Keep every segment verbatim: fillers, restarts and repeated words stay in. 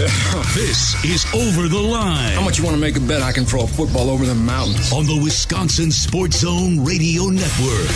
This is Over the Line. How much you want to make a bet I can throw a football over the mountains? On the Wisconsin Sports Zone Radio Network.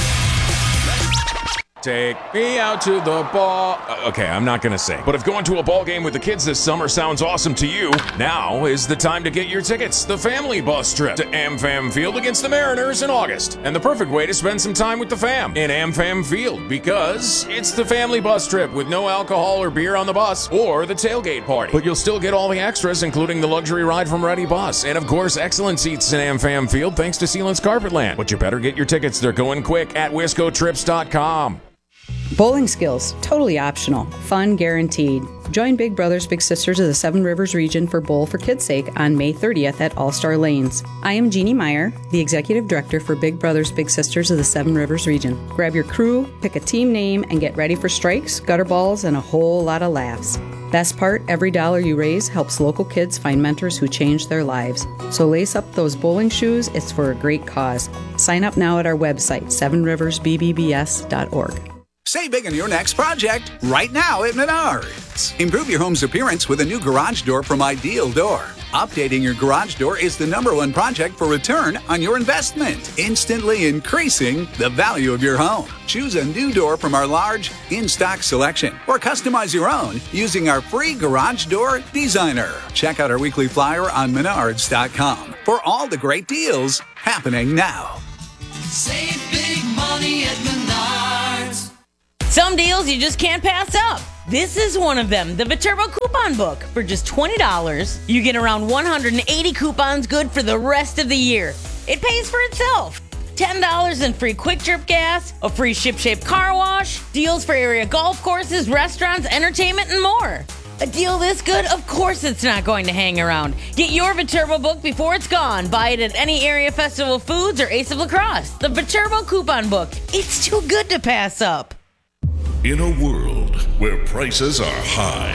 Take me out to the ball. Okay, I'm not going to sing. But if going to a ball game with the kids this summer sounds awesome to you, now is the time to get your tickets. The family bus trip to AmFam Field against the Mariners in August. And the perfect way to spend some time with the fam in AmFam Field, because it's the family bus trip with no alcohol or beer on the bus or the tailgate party. But you'll still get all the extras, including the luxury ride from Ready Bus. And of course, excellent seats in AmFam Field thanks to Sealant's Carpetland. But you better get your tickets. They're going quick at wisco trips dot com. Bowling skills, totally optional. Fun guaranteed. Join Big Brothers Big Sisters of the Seven Rivers region for Bowl for Kids' Sake on May thirtieth at All Star Lanes. I am Jeannie Meyer, the Executive Director for Big Brothers Big Sisters of the Seven Rivers region. Grab your crew, pick a team name, and get ready for strikes, gutter balls, and a whole lot of laughs. Best part, every dollar you raise helps local kids find mentors who change their lives. So lace up those bowling shoes, it's for a great cause. Sign up now at our website, seven rivers b b b s dot org. Save big on your next project right now at Menards. Improve your home's appearance with a new garage door from Ideal Door. Updating your garage door is the number one project for return on your investment, instantly increasing the value of your home. Choose a new door from our large in-stock selection or customize your own using our free Garage Door Designer. Check out our weekly flyer on menards dot com for all the great deals happening now. Save big money at Menards. Some deals you just can't pass up. This is one of them, the Viterbo Coupon Book. For just twenty dollars, you get around one hundred eighty coupons good for the rest of the year. It pays for itself. ten dollars in free quick trip gas, a free ship-shape car wash, deals for area golf courses, restaurants, entertainment, and more. A deal this good? Of course it's not going to hang around. Get your Viterbo book before it's gone. Buy it at any area Festival Foods or Ace of Lacrosse. The Viterbo Coupon Book. It's too good to pass up. In a world where prices are high,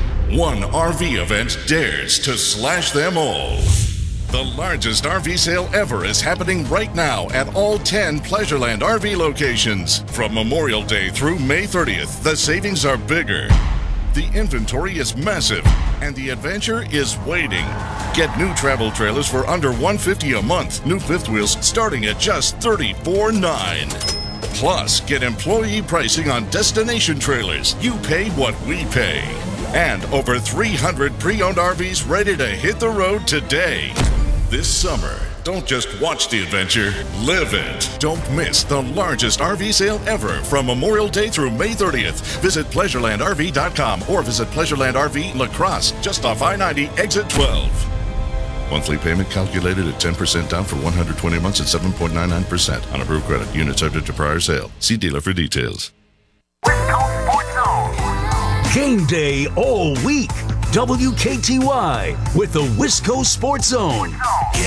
one R V event dares to slash them all. The largest R V sale ever is happening right now at all ten Pleasureland R V locations. From Memorial Day through May thirtieth, the savings are bigger. The inventory is massive, and the adventure is waiting. Get new travel trailers for under one hundred fifty dollars a month. New fifth wheels starting at just thirty-four nine dollars. Plus, get employee pricing on destination trailers. You pay what we pay. And over three hundred pre-owned R Vs ready to hit the road today. This summer, don't just watch the adventure, live it. Don't miss the largest R V sale ever from Memorial Day through May thirtieth. Visit pleasureland r v dot com or visit Pleasureland R V Lacrosse, just off I ninety, exit twelve. Monthly payment calculated at ten percent down for one hundred twenty months at seven point nine nine percent on approved credit. Unit subject to prior sale. See dealer for details. Game day all week. W K T Y with the Wisco Sports Zone.